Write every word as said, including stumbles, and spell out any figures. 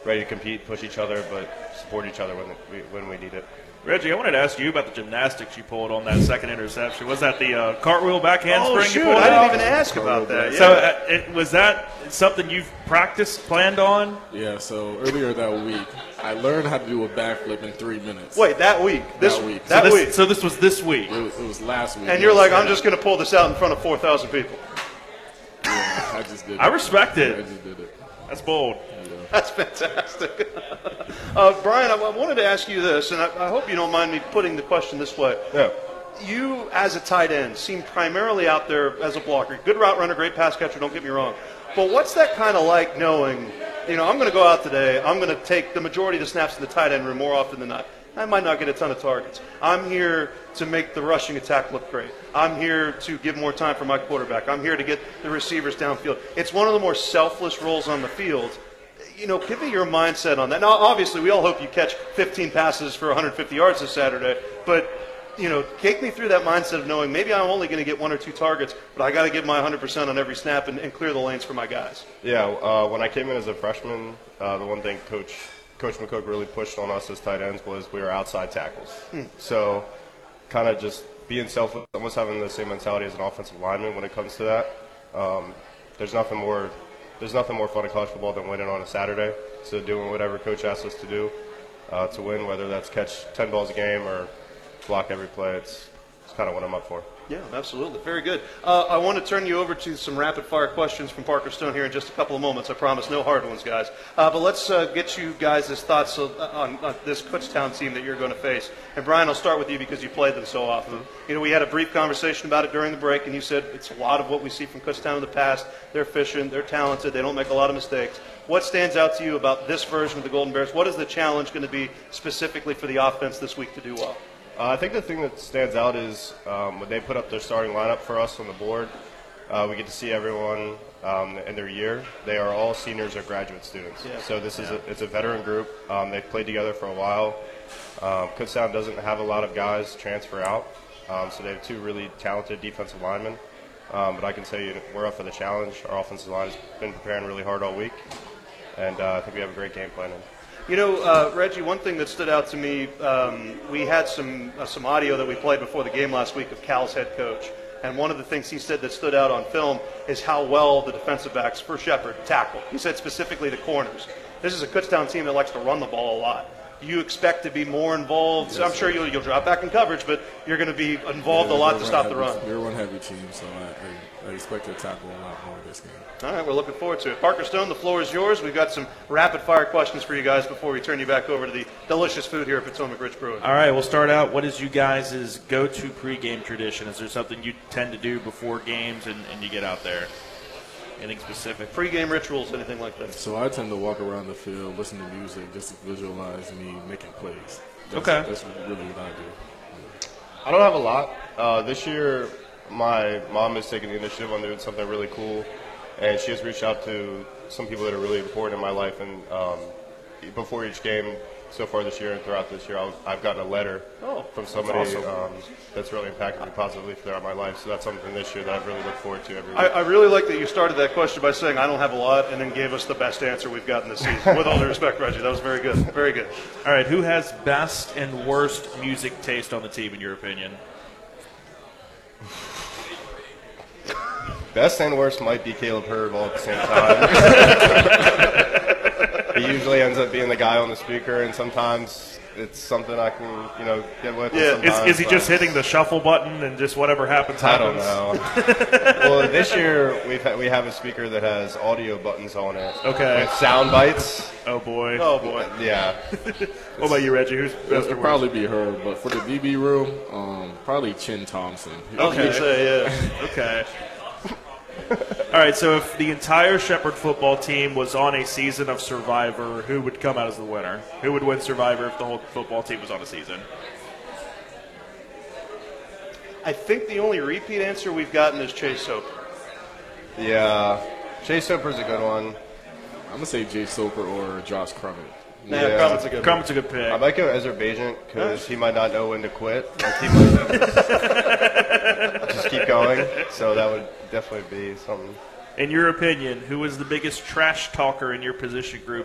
ready to compete, push each other, but support each other when we, when we need it. Reggie, I wanted to ask you about the gymnastics you pulled on that second interception. Was that the uh, cartwheel back handspring? Oh, you shoot, put I out? didn't even ask about that. Yeah. So uh, it, was that something you've practiced, planned on? Yeah, so earlier that week, I learned how to do a backflip in three minutes. Wait, that week? This That week. That so, this, week. so this was this week? It was, it was last week. And you're like, Yeah. I'm just going to pull this out in front of four thousand people. Yeah, I just did it. I respect I it. just did it. That's bold. That's fantastic. uh, Brian, I, I wanted to ask you this, and I, I hope you don't mind me putting the question this way. Yeah. You, as a tight end, seem primarily out there as a blocker. Good route runner, great pass catcher, don't get me wrong. But what's that kind of like knowing, you know, I'm going to go out today, I'm going to take the majority of the snaps in the tight end room more often than not. I might not get a ton of targets. I'm here to make the rushing attack look great. I'm here to give more time for my quarterback. I'm here to get the receivers downfield. It's one of the more selfless roles on the field. You know, give me your mindset on that. Now, obviously, we all hope you catch fifteen passes for one hundred fifty yards this Saturday, but, you know, take me through that mindset of knowing maybe I'm only going to get one or two targets, but I got to give my one hundred percent on every snap and, and clear the lanes for my guys. Yeah, uh, when I came in as a freshman, uh, the one thing Coach Coach McCook really pushed on us as tight ends was we were outside tackles. Hmm. So kind of just being selfless, almost having the same mentality as an offensive lineman when it comes to that. Um, there's nothing more there's nothing more fun in college football than winning on a Saturday. So doing whatever Coach asks us to do uh, to win, whether that's catch ten balls a game or block every play, it's, it's kind of what I'm up for. Yeah, absolutely. Very good. Uh, I want to turn you over to some rapid-fire questions from Parker Stone here in just a couple of moments. I promise no hard ones, guys. Uh, but let's uh, get you guys' thoughts on, on, on this Kutztown team that you're going to face. And, Brian, I'll start with you because you played them so often. You know, we had a brief conversation about it during the break, and you said it's a lot of what we see from Kutztown in the past. They're efficient. They're talented. They don't make a lot of mistakes. What stands out to you about this version of the Golden Bears? What is the challenge going to be specifically for the offense this week to do well? Uh, I think the thing that stands out is um, when they put up their starting lineup for us on the board, uh, we get to see everyone um, in their year. They are all seniors or graduate students. Yeah. So this is a, it's a veteran group. Um, they've played together for a while. Um, Kutztown doesn't have a lot of guys transfer out, um, so they have two really talented defensive linemen. Um, but I can tell you we're up for the challenge. Our offensive line has been preparing really hard all week, and uh, I think we have a great game plan. You know, uh, Reggie, one thing that stood out to me, um, we had some uh, some audio that we played before the game last week of Cal's head coach. And one of the things he said that stood out on film is how well the defensive backs for Shepherd tackle. He said specifically the corners. This is a Kutztown team that likes to run the ball a lot. Do you expect to be more involved? Yes, I'm sure you'll, you'll drop back in coverage, but you're going to be involved Yeah, a lot we're to a stop the run-heavy- run. We're a run-heavy team, so I, I, I expect to tackle a lot more this game. All right, we're looking forward to it. Parker Stone, the floor is yours. We've got some rapid-fire questions for you guys before we turn you back over to the delicious food here at Potomac Ridge Brewing. All right, we'll start out. What is you guys' go-to pregame tradition? Is there something you tend to do before games and, and you get out there? Anything specific? Pre-game rituals, anything like that? So I tend to walk around the field, listen to music, just to visualize me making plays. That's, Okay. That's really what I do. I don't have a lot. Uh, this year, my mom is taking the initiative on doing something really cool, and she has reached out to some people that are really important in my life. And um, before each game, so far this year and throughout this year, I'll, I've gotten a letter Oh, from somebody that's awesome. um, that's really impacted me positively throughout my life. So that's something this year that I've really looked forward to every week. I, I really like that you started that question by saying, I don't have a lot, and then gave us the best answer we've gotten this season. With all due respect, Reggie, that was very good. Very good. All right, who has best and worst music taste on the team, in your opinion? Best and worst might be Caleb Herb all at the same time. He usually ends up being the guy on the speaker, and sometimes it's something I can, you know, get with. Yeah, and Is, sometimes is he just I- hitting the shuffle button and just whatever happens, I don't happens? know. Well, this year we've ha- we have a speaker that has audio buttons on it. Okay. With sound bites. Oh, boy. Oh, boy. Yeah. What about you, Reggie? Who's best or It'll worst? probably be her, but for the D B room, um, probably Chin Thompson. I was going to say, yeah. Okay. All right, so if the entire Shepherd football team was on a season of Survivor, who would come out as the winner? Who would win Survivor if the whole football team was on a season? I think the only repeat answer we've gotten is Chase Soper. Yeah. Chase Soper's a good one. I'm going to say Jay Soper or Josh Crummett. Nah, Yeah. Crummett's a good one. Crummett's a good pick. I might go Azerbaijan because he might not know when to quit. Like he might just keep going. So that would definitely be something. In your opinion, who is the biggest trash talker in your position group